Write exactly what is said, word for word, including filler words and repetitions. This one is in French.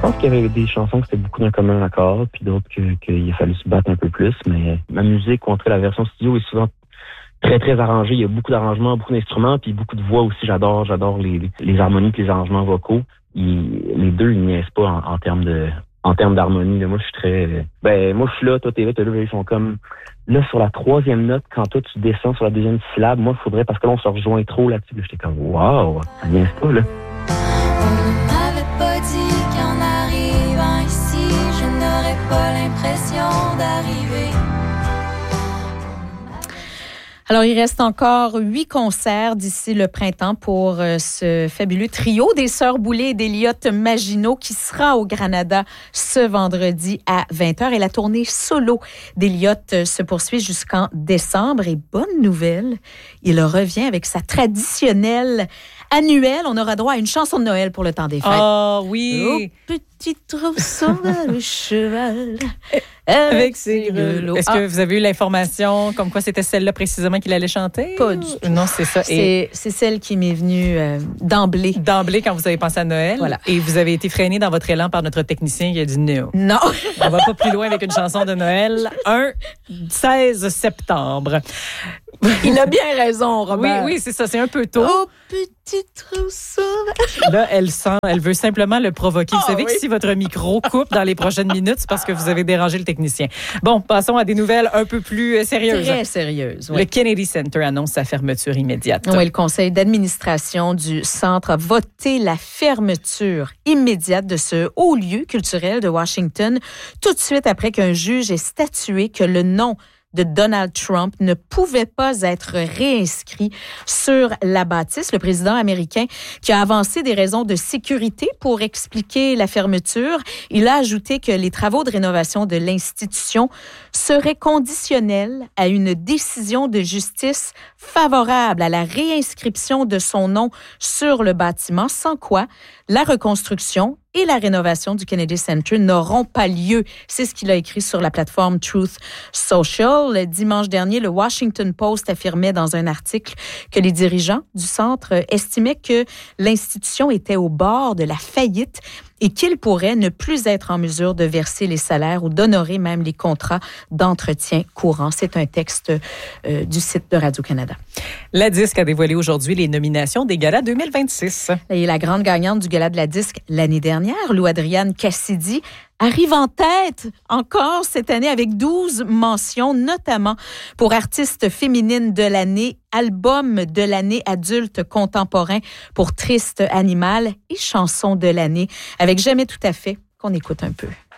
pense qu'il y avait des chansons que c'était beaucoup d'un commun accord, puis d'autres que, qu'il a fallu se battre un peu plus. Mais ma musique, contre la version studio, est souvent très, très arrangée. Il y a beaucoup d'arrangements, beaucoup d'instruments, puis beaucoup de voix aussi. J'adore, j'adore les, les harmonies et les arrangements vocaux. Ils, les deux, ils niaisent pas en, en termes de, en termes d'harmonie. Là. Moi, je suis très, ben, moi, je suis là, toi, t'es là, t'es là, ils sont comme, là, sur la troisième note, quand toi, tu descends sur la deuxième syllabe, moi, il faudrait, parce que là, on se rejoint trop là-dessus. Là, j'étais comme, waouh, ça niaise pas, là. On ne m'avait pas dit qu'en arrivant ici, je n'aurais pas l'impression d'arriver. Alors, il reste encore huit concerts d'ici le printemps pour euh, ce fabuleux trio des Sœurs Boulay et d'Eliott Maginot qui sera au Granada ce vendredi à vingt heures. Et la tournée solo d'Eliott euh, se poursuit jusqu'en décembre. Et bonne nouvelle, il revient avec sa traditionnelle annuelle. On aura droit à une chanson de Noël pour le temps des fêtes. Oh oui! Oh, petit trousseau le cheval avec ses grelots. Est-ce que ah. vous avez eu l'information comme quoi c'était celle-là précisément qu'il allait chanter? Pas du tout. Non, c'est ça. C'est, Et... c'est celle qui m'est venue euh, d'emblée. D'emblée quand vous avez pensé à Noël. Voilà. Et vous avez été freiné dans votre élan par notre technicien qui a dit non. Non. On va pas plus loin avec une chanson de Noël. Un seize septembre. Il a bien raison, Robert. Oui, oui, c'est ça. C'est un peu tôt. Oh, petit trousseau. Là, elle sent, elle veut simplement le provoquer. Vous oh, savez oui. que si votre micro coupe dans les prochaines minutes, c'est parce que vous avez dérangé le technicien. Bon, passons à des nouvelles un peu plus sérieuses. Très sérieuses, oui. Le Kennedy Center annonce sa fermeture immédiate. Oui, le conseil d'administration du centre a voté la fermeture immédiate de ce haut lieu culturel de Washington tout de suite après qu'un juge ait statué que le nom de Donald Trump ne pouvait pas être réinscrit sur la bâtisse. Le président américain qui a avancé des raisons de sécurité pour expliquer la fermeture, il a ajouté que les travaux de rénovation de l'institution seraient conditionnels à une décision de justice favorable à la réinscription de son nom sur le bâtiment, sans quoi la reconstruction et la rénovation du Kennedy Center n'auront pas lieu. C'est ce qu'il a écrit sur la plateforme Truth Social. Le dimanche dernier, le Washington Post affirmait dans un article que les dirigeants du centre estimaient que l'institution était au bord de la faillite et qu'il pourrait ne plus être en mesure de verser les salaires ou d'honorer même les contrats d'entretien courant. C'est un texte euh, du site de Radio-Canada. La Disque a dévoilé aujourd'hui les nominations des galas deux mille vingt-six. Et la grande gagnante du gala de la Disque l'année dernière, Lou Adrienne Cassidy, arrive en tête encore cette année avec douze mentions, notamment pour artiste féminine de l'année, album de l'année adulte contemporain pour Triste Animal et chanson de l'année avec Jamais tout à fait qu'on écoute un peu.